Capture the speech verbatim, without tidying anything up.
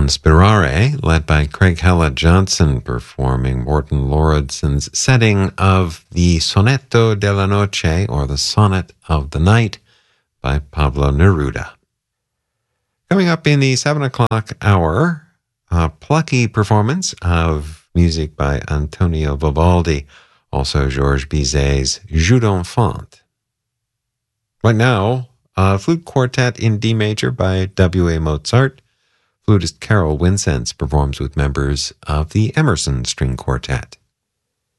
Conspirare, led by Craig Hella Johnson, performing Morten Lauridsen's setting of the Sonetto della Noche, or the Sonnet of the Night, by Pablo Neruda. Coming up in the seven o'clock hour, a plucky performance of music by Antonio Vivaldi, also Georges Bizet's Jeu d'Enfant. Right now, a flute quartet in D major by W A Mozart. Flutist Carol Winsence performs with members of the Emerson String Quartet.